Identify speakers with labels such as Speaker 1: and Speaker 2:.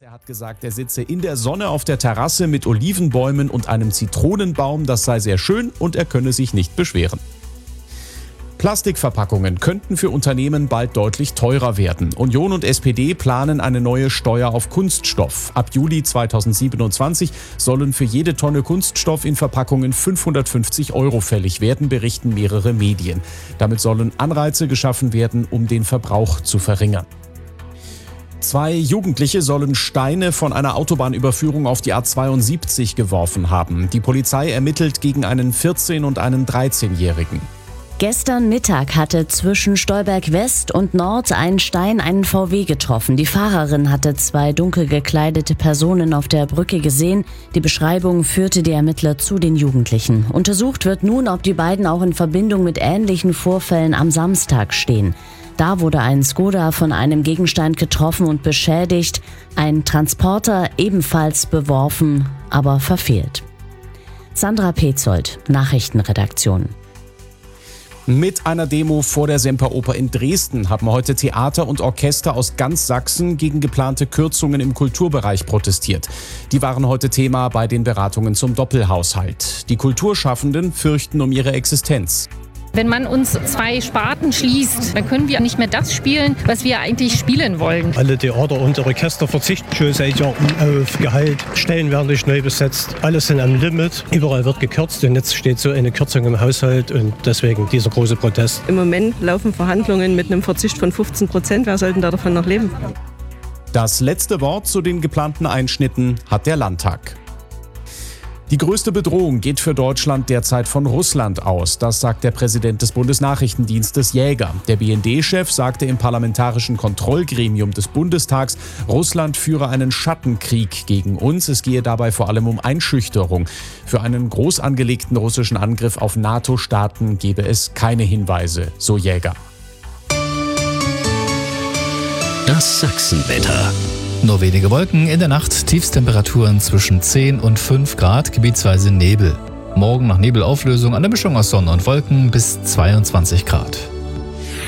Speaker 1: Er hat gesagt, er sitze in der Sonne auf der Terrasse mit Olivenbäumen und einem Zitronenbaum. Das sei sehr schön und er könne sich nicht beschweren. Plastikverpackungen könnten für Unternehmen bald deutlich teurer werden. Union und SPD planen eine neue Steuer auf Kunststoff. Ab Juli 2027 sollen für jede Tonne Kunststoff in Verpackungen 550 € fällig werden, berichten mehrere Medien. Damit sollen Anreize geschaffen werden, um den Verbrauch zu verringern. 2 Jugendliche sollen Steine von einer Autobahnüberführung auf die A72 geworfen haben. Die Polizei ermittelt gegen einen 14- und einen 13-Jährigen.
Speaker 2: Gestern Mittag hatte zwischen Stolberg West und Nord ein Stein einen VW getroffen. Die Fahrerin hatte 2 dunkel gekleidete Personen auf der Brücke gesehen. Die Beschreibung führte die Ermittler zu den Jugendlichen. Untersucht wird nun, ob die beiden auch in Verbindung mit ähnlichen Vorfällen am Samstag stehen. Da wurde ein Skoda von einem Gegenstand getroffen und beschädigt, ein Transporter ebenfalls beworfen, aber verfehlt. Sandra Petzold, Nachrichtenredaktion.
Speaker 1: Mit einer Demo vor der Semperoper in Dresden haben heute Theater und Orchester aus ganz Sachsen gegen geplante Kürzungen im Kulturbereich protestiert. Die waren heute Thema bei den Beratungen zum Doppelhaushalt. Die Kulturschaffenden fürchten um ihre Existenz.
Speaker 3: Wenn man uns 2 Sparten schließt, dann können wir nicht mehr das spielen, was wir eigentlich spielen wollen.
Speaker 4: Alle Theater und Orchester verzichten schon seit Jahren auf Gehalt. Stellen werden nicht neu besetzt. Alles sind am Limit. Überall wird gekürzt und jetzt steht so eine Kürzung im Haushalt und deswegen dieser große Protest.
Speaker 5: Im Moment laufen Verhandlungen mit einem Verzicht von 15%. Wer soll denn da davon noch leben?
Speaker 1: Das letzte Wort zu den geplanten Einschnitten hat der Landtag. Die größte Bedrohung geht für Deutschland derzeit von Russland aus. Das sagt der Präsident des Bundesnachrichtendienstes Jäger. Der BND-Chef sagte im Parlamentarischen Kontrollgremium des Bundestags, Russland führe einen Schattenkrieg gegen uns. Es gehe dabei vor allem um Einschüchterung. Für einen groß angelegten russischen Angriff auf NATO-Staaten gebe es keine Hinweise, so Jäger.
Speaker 6: Das Sachsenwetter.
Speaker 7: Nur wenige Wolken, in der Nacht Tiefstemperaturen zwischen 10 und 5 Grad, gebietsweise Nebel. Morgen nach Nebelauflösung eine Mischung aus Sonne und Wolken bis 22 Grad.